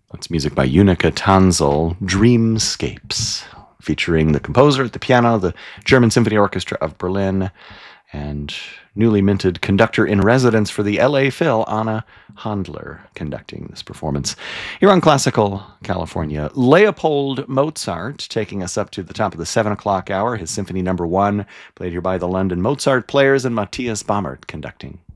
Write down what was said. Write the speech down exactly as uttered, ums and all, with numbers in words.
That's music by Unica Tanzel, Dreamscapes, featuring the composer at the piano, the German Symphony Orchestra of Berlin, and newly minted conductor in residence for the L A Phil, Anna Handler, conducting this performance. Here on Classical California, Leopold Mozart taking us up to the top of the seven o'clock hour, his Symphony Number One, played here by the London Mozart Players, and Matthias Bammert conducting.